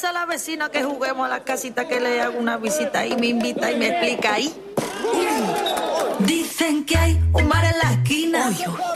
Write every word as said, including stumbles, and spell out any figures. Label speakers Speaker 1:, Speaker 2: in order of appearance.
Speaker 1: A la vecina que juguemos a la casita, que le hago una visita y me invita y me explica ahí. Dicen que hay un bar en la esquina. Uy, uy.